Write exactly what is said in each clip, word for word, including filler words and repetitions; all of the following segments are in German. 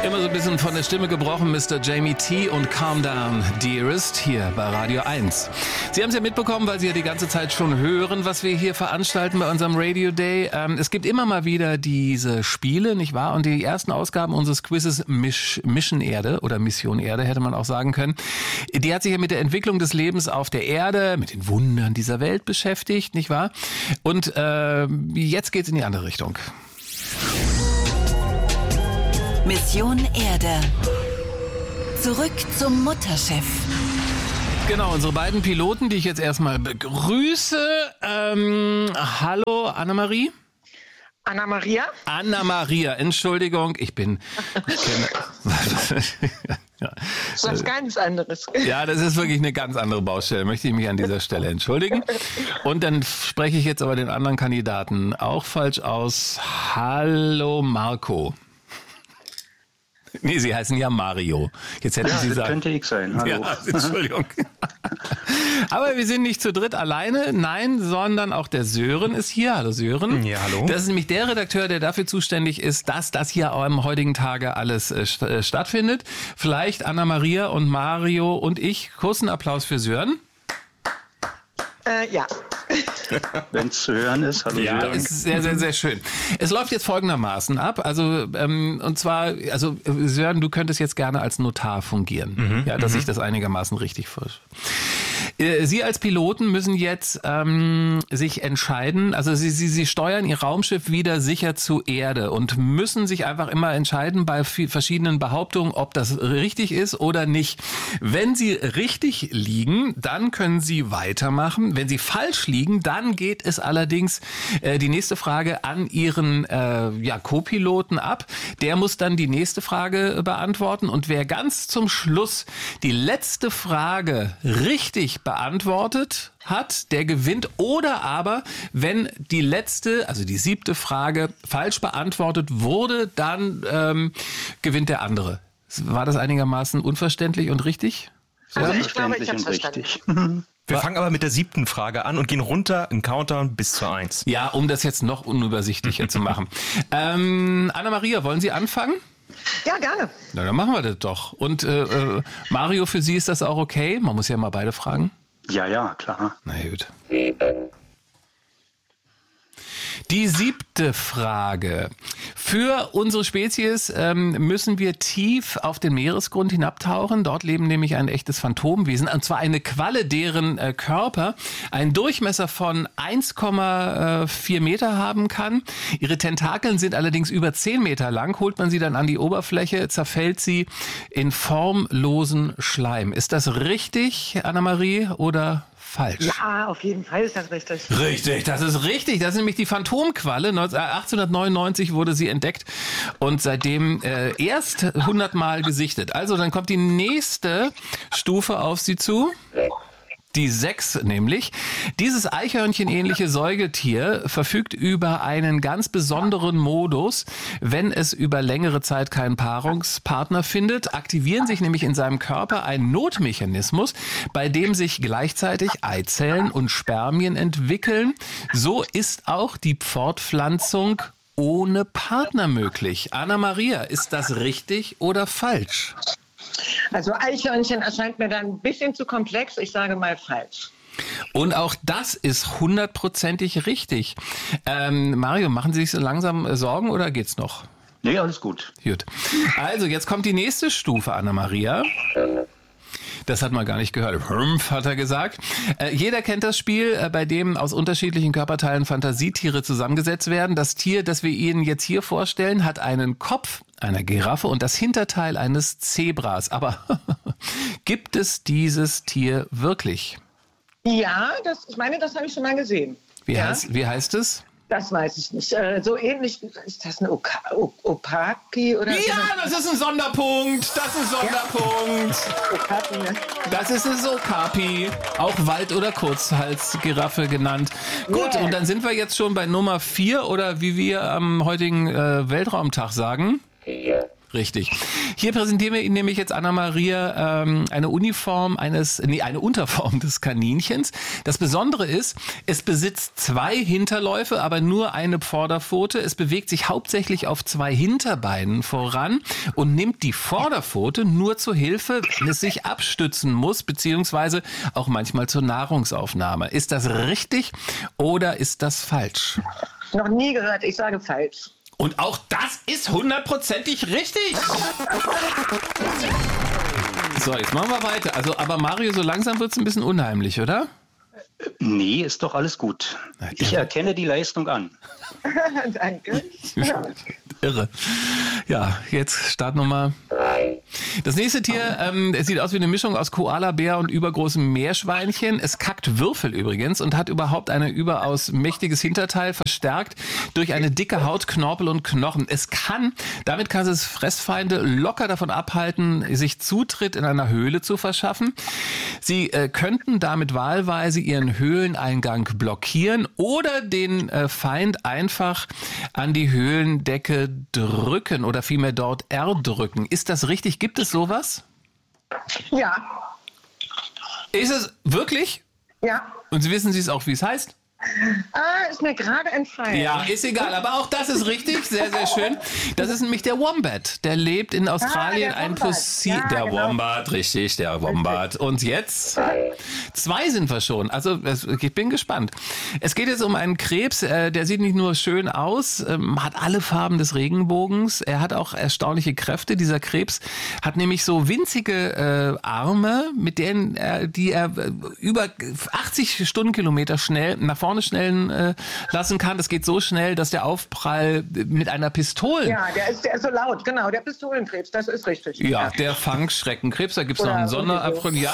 Immer so ein bisschen von der Stimme gebrochen, Mister Jamie T. und Calm Down, Dearest, hier bei Radio eins. Sie haben es ja mitbekommen, weil Sie ja die ganze Zeit schon hören, was wir hier veranstalten bei unserem Radio Day. Ähm, es gibt immer mal wieder diese Spiele, nicht wahr? Und die ersten Ausgaben unseres Quizzes Misch, Mission Erde oder Mission Erde, hätte man auch sagen können, die hat sich ja mit der Entwicklung des Lebens auf der Erde, mit den Wundern dieser Welt beschäftigt, nicht wahr? Und äh, jetzt geht's in die andere Richtung. Mission Erde. Zurück zum Mutterschiff. Genau, unsere beiden Piloten, die ich jetzt erstmal begrüße. Ähm, hallo, Anna-Marie. Anna-Maria? Anna-Maria, Entschuldigung, ich bin... Ich kenne, ja. Das ist was ganz anderes. Ja, das ist wirklich eine ganz andere Baustelle, möchte ich mich an dieser Stelle entschuldigen. Und dann spreche ich jetzt aber den anderen Kandidaten auch falsch aus. Hallo, Marco. Nee, Sie heißen ja Mario. Jetzt hätten ja, Sie das sagen. Könnte ich sein. Hallo. Ja, Entschuldigung. Aber wir sind nicht zu dritt alleine, nein, sondern auch der Sören ist hier. Hallo Sören. Ja, hallo. Das ist nämlich der Redakteur, der dafür zuständig ist, dass das hier am heutigen Tage alles äh, st- äh, stattfindet. Vielleicht Anna-Maria und Mario und ich. Kurzen Applaus für Sören. Äh, ja. Wenn es zu hören ist, hallo Ja, Sören. ist sehr, sehr, sehr schön. Es läuft jetzt folgendermaßen ab, also ähm, und zwar, also Sören, du könntest jetzt gerne als Notar fungieren, mhm, ja, dass ich das einigermaßen richtig vorstelle. Sie als Piloten müssen jetzt ähm, sich entscheiden, also sie, sie, sie steuern ihr Raumschiff wieder sicher zur Erde und müssen sich einfach immer entscheiden bei verschiedenen Behauptungen, ob das richtig ist oder nicht. Wenn sie richtig liegen, dann können sie weitermachen. Wenn sie falsch liegen, dann geht es allerdings äh, die nächste Frage an ihren äh, ja, Co-Piloten ab. Der muss dann die nächste Frage beantworten und wer ganz zum Schluss die letzte Frage richtig beantwortet hat, der gewinnt. Oder aber, wenn die letzte, also die siebte Frage falsch beantwortet wurde, dann ähm, gewinnt der andere. War das einigermaßen unverständlich und richtig? Also ich glaube, ich habe es verstanden. Wir fangen aber mit der siebten Frage an und gehen runter in Countdown bis zur eins. Ja, um das jetzt noch unübersichtlicher zu machen. Ähm, Anna-Maria, wollen Sie anfangen? Ja, gerne. Na, dann machen wir das doch. Und äh, äh, Mario, für Sie ist das auch okay? Man muss ja mal beide fragen. Ja, ja, klar. Na gut. Die siebte Frage. Für unsere Spezies ähm, müssen wir tief auf den Meeresgrund hinabtauchen. Dort leben nämlich ein echtes Phantomwesen, und zwar eine Qualle, deren äh, Körper einen Durchmesser von eins Komma vier Meter haben kann. Ihre Tentakeln sind allerdings über zehn Meter lang. Holt man sie dann an die Oberfläche, zerfällt sie in formlosen Schleim. Ist das richtig, Anna-Marie, oder falsch? Ja, auf jeden Fall ist das richtig. Richtig, das ist richtig. Das ist nämlich die Phantomqualle. achtzehnhundertneunundneunzig wurde sie entdeckt und seitdem äh, erst hundert Mal gesichtet. Also dann kommt die nächste Stufe auf Sie zu. Die sechs nämlich. Dieses Eichhörnchen-ähnliche Säugetier verfügt über einen ganz besonderen Modus. Wenn es über längere Zeit keinen Paarungspartner findet, aktivieren sich nämlich in seinem Körper ein Notmechanismus, bei dem sich gleichzeitig Eizellen und Spermien entwickeln. So ist auch die Fortpflanzung ohne Partner möglich. Anna-Maria, ist das richtig oder falsch? Also Eichhörnchen erscheint mir dann ein bisschen zu komplex. Ich sage mal falsch. Und auch das ist hundertprozentig richtig. Ähm, Mario, machen Sie sich so langsam Sorgen oder geht's noch? Nee, alles gut. Gut. Also, jetzt kommt die nächste Stufe, Anna-Maria. Das hat man gar nicht gehört. Hümpf, hat er gesagt. Äh, jeder kennt das Spiel, äh, bei dem aus unterschiedlichen Körperteilen Fantasietiere zusammengesetzt werden. Das Tier, das wir Ihnen jetzt hier vorstellen, hat einen Kopf einer Giraffe und das Hinterteil eines Zebras. Aber gibt es dieses Tier wirklich? Ja, das, ich meine, das habe ich schon mal gesehen. Wie, ja? heißt, wie heißt es? Das weiß ich nicht. Äh, so ähnlich, ist das eine Oka- o- Opaki oder Ja, so? das ist ein Sonderpunkt. Das ist ein Sonderpunkt. Okapi, ne? Das ist es Okapi, auch Wald- oder Kurzhalsgiraffe genannt. Gut, Yeah. und dann sind wir jetzt schon bei Nummer vier oder wie wir am heutigen äh, Weltraumtag sagen. Richtig. Hier präsentieren wir Ihnen nämlich jetzt, Anna-Maria, ähm, eine Uniform eines, nee, eine Unterform des Kaninchens. Das Besondere ist, es besitzt zwei Hinterläufe, aber nur eine Vorderpfote. Es bewegt sich hauptsächlich auf zwei Hinterbeinen voran und nimmt die Vorderpfote nur zur Hilfe, wenn es sich abstützen muss, beziehungsweise auch manchmal zur Nahrungsaufnahme. Ist das richtig oder ist das falsch? Noch nie gehört, ich sage falsch. Und auch das ist hundertprozentig richtig. So, jetzt machen wir weiter. Also, aber Mario, so langsam wird es ein bisschen unheimlich, oder? Nee, ist doch alles gut. Ich erkenne die Leistung an. Danke. Irre. Ja, jetzt Startnummer. Das nächste Tier, ähm, es sieht aus wie eine Mischung aus Koala-Bär und übergroßem Meerschweinchen. Es kackt Würfel übrigens und hat überhaupt ein überaus mächtiges Hinterteil, verstärkt durch eine dicke Haut, Knorpel und Knochen. Es kann, damit kann es Fressfeinde locker davon abhalten, sich Zutritt in einer Höhle zu verschaffen. Sie äh, könnten damit wahlweise ihren Höhleneingang blockieren oder den äh, Feind einfach an die Höhlendecke drücken oder vielmehr dort erdrücken. Ist das richtig? Gibt es sowas? Ja. Ist es wirklich? Ja. Und Sie wissen Sie es auch, wie es heißt? Ah, ist mir gerade entfallen. Ja, ist egal, aber auch das ist richtig, sehr, sehr schön. Das ist nämlich der Wombat, der lebt in Australien, Ah, der ein Wombat. Fossil. Ja, der genau. Wombat, richtig, der Wombat. Und jetzt? Zwei sind wir schon, also es- ich bin gespannt. Es geht jetzt um einen Krebs, äh, der sieht nicht nur schön aus, ähm, hat alle Farben des Regenbogens, er hat auch erstaunliche Kräfte. Dieser Krebs hat nämlich so winzige äh, Arme, mit denen er, die er äh, über achtzig Stundenkilometer schnell nach vorne schnellen äh, lassen kann. Das geht so schnell, dass der Aufprall mit einer Pistole... Ja, der ist, der ist so laut, genau, der Pistolenkrebs, das ist richtig. Ja, der Fangschreckenkrebs, da gibt es noch Oder einen irgendwie Sonderabruf. Ja.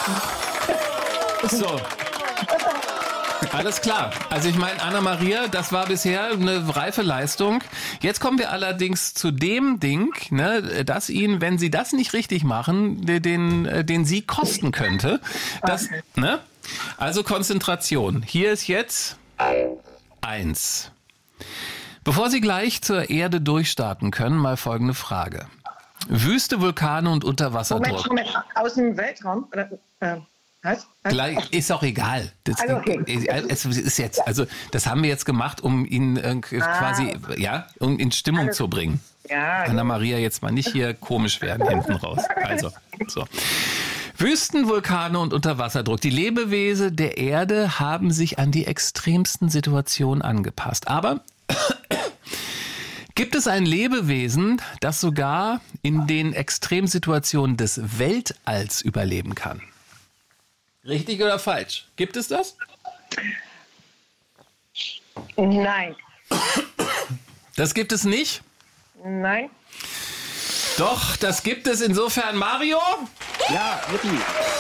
So. Alles klar. Also ich meine, Anna-Maria, das war bisher eine reife Leistung. Jetzt kommen wir allerdings zu dem Ding, ne, das Ihnen, wenn Sie das nicht richtig machen, den, den Sie kosten könnte. Das, ne? Also Konzentration. Hier ist jetzt eins. Bevor Sie gleich zur Erde durchstarten können, mal folgende Frage. Wüste, Vulkane und Unterwasserdruck. Moment, Moment, aus dem Weltraum? Oder, äh, was? Was? Gleich, ist auch egal. Das, Also okay. es ist jetzt, also das haben wir jetzt gemacht, um ihn äh, quasi, ja, um in Stimmung zu bringen. Ja, Anna-Maria, jetzt mal nicht hier komisch werden hinten raus. Also, so. Wüsten, Vulkane und Unterwasserdruck. Die Lebewesen der Erde haben sich an die extremsten Situationen angepasst. Aber gibt es ein Lebewesen, das sogar in den Extremsituationen des Weltalls überleben kann? Richtig oder falsch? Gibt es das? nein, Das gibt es nicht? nein. Doch, das gibt es insofern. Mario? Ja, Yippie.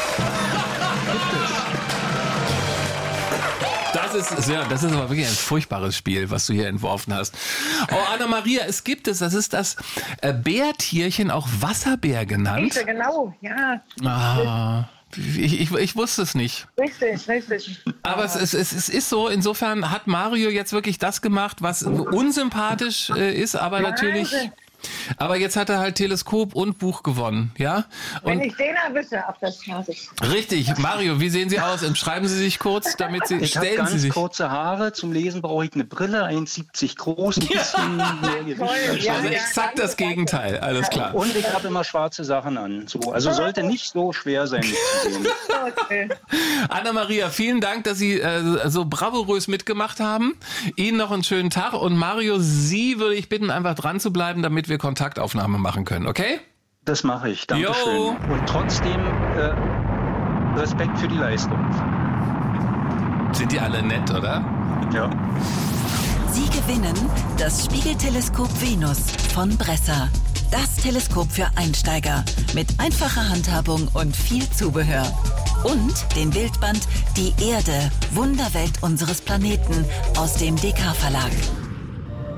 Das ist, ja, das ist aber wirklich ein furchtbares Spiel, was du hier entworfen hast. Oh, Anna-Maria, es gibt es. Das ist das äh, Bärtierchen, auch Wasserbär genannt. Richtig, genau, ja. Ah, ich, ich, ich wusste es nicht. Richtig, richtig. Aber es, es, es, es ist so, insofern hat Mario jetzt wirklich das gemacht, was unsympathisch äh, ist, aber natürlich... Wahnsinn. Aber jetzt hat er halt Teleskop und Buch gewonnen, ja? Wenn Und ich den erwische auf das Herz. richtig, Mario, wie sehen Sie aus? Schreiben Sie sich kurz, damit Sie Ich habe stellen Sie ganz sich. kurze Haare. Zum Lesen brauche ich eine Brille, eins siebzig groß, ein bisschen mehr Gewicht. Toll, ja. Also exakt das Gegenteil, alles klar. Und ich habe immer schwarze Sachen an. So, also sollte nicht so schwer sein, mich zu sehen. Okay. Anna-Maria, vielen Dank, dass Sie äh, so bravourös mitgemacht haben. Ihnen noch einen schönen Tag. Und Mario, Sie würde ich bitten, einfach dran zu bleiben, damit wir Kontaktaufnahme machen können, okay? Das mache ich. Dankeschön. Jo. Und trotzdem äh, Respekt für die Leistung. Sind die alle nett, oder? Ja. Sie gewinnen das Spiegelteleskop Venus von Bresser. Das Teleskop für Einsteiger mit einfacher Handhabung und viel Zubehör. Und den Bildband Die Erde, Wunderwelt unseres Planeten aus dem D K Verlag.